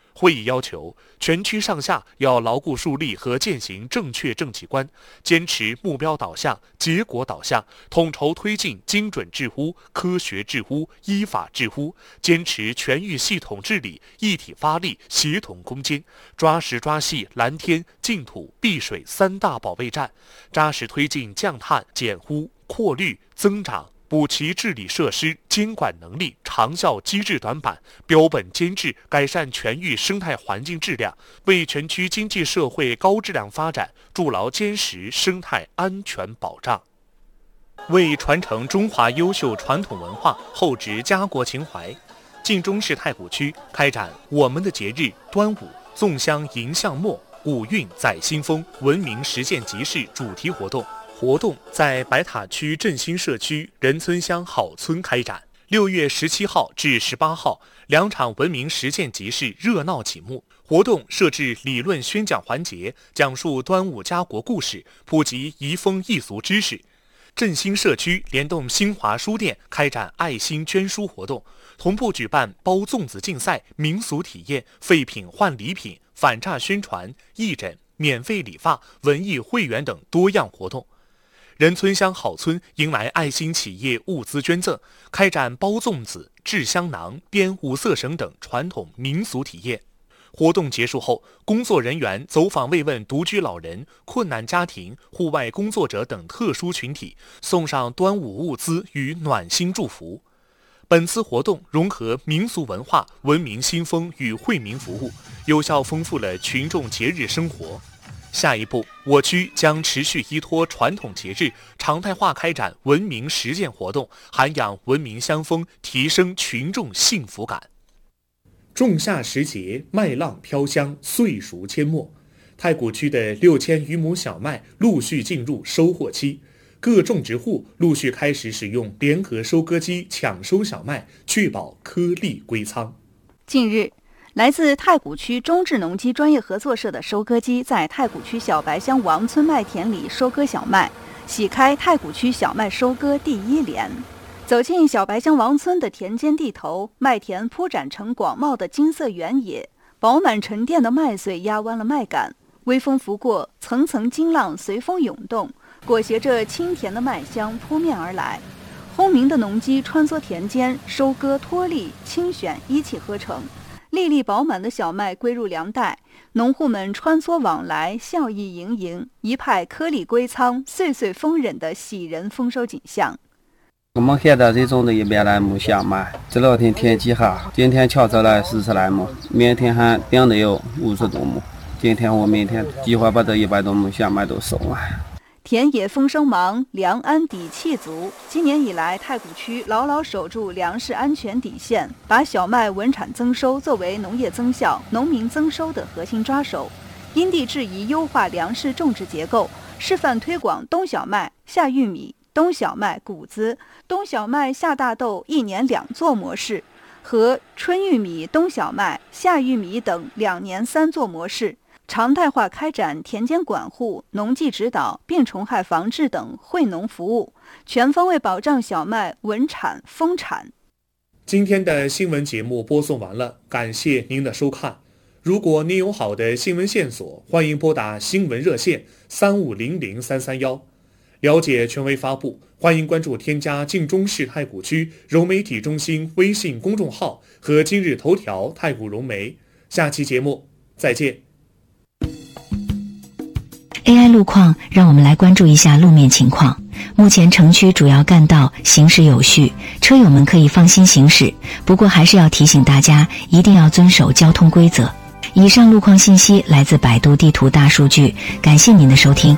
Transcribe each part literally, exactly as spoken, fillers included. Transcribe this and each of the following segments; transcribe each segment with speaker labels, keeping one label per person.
Speaker 1: 会议要求全区上下要牢固树立和践行正确政绩观，坚持目标导向、结果导向，统筹推进精准治污、科学治污、依法治污，坚持全域系统治理、一体发力、协同攻坚，抓实抓细蓝天、净土、碧水三大保卫战，扎实推进降碳、减污、扩绿、增长。补齐治理设施监管能力长效机制短板，标本兼治改善全域生态环境质量，为全区经济社会高质量发展筑牢坚实生态安全保障。为传承中华优秀传统文化，厚植家国情怀，晋中市太谷区开展我们的节日端午粽香迎向末，五运载新风文明实践集市主题活动。活动在白塔区振兴社区仁村乡好村开展，六月十七号至十八号，两场文明实践集市热闹启幕。活动设置理论宣讲环节，讲述端午家国故事，普及移风易俗知识。振兴社区联动新华书店开展爱心捐书活动，同步举办包粽子竞赛、民俗体验、废品换礼品、反诈宣传、义诊、免费理发、文艺会员等多样活动。仁村乡好村迎来爱心企业物资捐赠，开展包粽子、制香囊、编五色绳等传统民俗体验。活动结束后，工作人员走访慰问独居老人、困难家庭、户外工作者等特殊群体，送上端午物资与暖心祝福。本次活动融合民俗文化、文明新风与惠民服务，有效丰富了群众节日生活。下一步，我区将持续依托传统节日，常态化开展文明实践活动，涵养文明乡风，提升群众幸福感。仲夏时节，麦浪飘香，岁熟阡陌。太谷区的六千余亩小麦陆续进入收获期，各种植户陆续开始使用联合收割机抢收小麦，确保颗粒归仓。
Speaker 2: 近日，来自太谷区中智农机专业合作社的收割机在太谷区小白乡王村麦田里收割小麦，喜开太谷区小麦收割第一连。走进小白乡王村的田间地头，麦田铺展成广袤的金色原野，饱满沉淀的麦穗压弯了麦秆，微风拂过，层层金浪随风涌动，裹挟着清甜的麦香扑面而来。轰鸣的农机穿梭田间，收割脱粒清选一气呵成，粒粒饱满的小麦归入粮袋，农户们穿梭往来，笑意盈盈，一派颗粒归仓、岁岁丰稔的喜人丰收景象。
Speaker 3: 我们现在这种的一百来亩小麦，这两天天气好，今天抢走了四十来亩，明天还订的有五十多亩。今天我明天计划把这一百多亩小麦都收完。
Speaker 2: 田野丰收忙，粮安底气足。今年以来，太谷区牢牢守住粮食安全底线，把小麦稳产增收作为农业增效、农民增收的核心抓手。因地制宜优化粮食种植结构，示范推广冬小麦、夏玉米、冬小麦谷子、冬小麦夏大豆一年两作模式和春玉米、冬小麦、夏玉米等两年三作模式，常态化开展田间管护、农技指导、病虫害防治等惠农服务，全方位保障小麦稳产丰产。
Speaker 1: 今天的新闻节目播送完了，感谢您的收看。如果您有好的新闻线索，欢迎拨打新闻热线三五零零三三幺。了解权威发布，欢迎关注添加晋中市太谷区融媒体中心微信公众号和今日头条太谷融媒。下期节目再见。
Speaker 4: A I 路况，让我们来关注一下路面情况。目前城区主要干道行驶有序，车友们可以放心行驶，不过还是要提醒大家一定要遵守交通规则。以上路况信息来自百度地图大数据，感谢您的收听。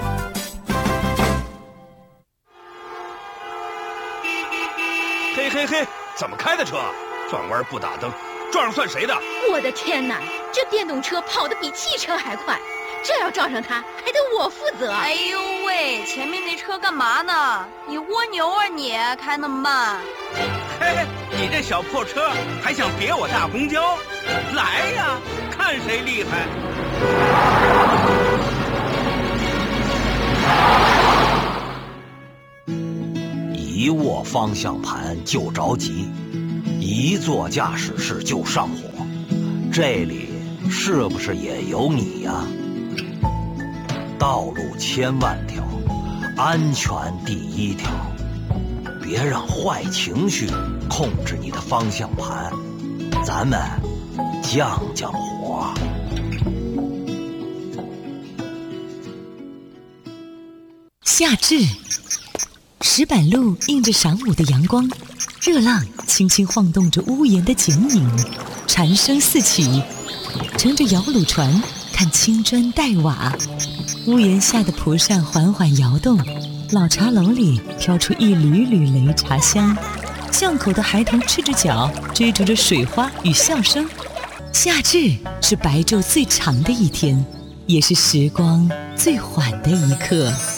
Speaker 5: 嘿嘿嘿，怎么开的车？转弯不打灯，撞上算谁的？
Speaker 6: 我的天哪，这电动车跑得比汽车还快，这要撞上它还得我负责。
Speaker 7: 哎呦喂，前面那车干嘛呢？你蜗牛啊你，开那么慢。
Speaker 5: 嘿嘿，你这小破车还想别我大公交？来呀，看谁厉害！
Speaker 8: 一握方向盘就着急，一做驾驶室就上火， 这里是不是也有你呀？道路千万条，安全第一条，别让坏情绪控制你的方向盘，咱们降降火。
Speaker 9: 夏至，石板路映着晌午的阳光，热浪轻轻晃动着屋檐的剪影，蝉声四起，乘着摇橹船看青砖黛瓦，屋檐下的蒲扇缓缓摇动，老茶楼里飘出一缕缕擂茶香，巷口的孩童赤着脚追逐着水花与笑声。夏至是白昼最长的一天，也是时光最缓的一刻。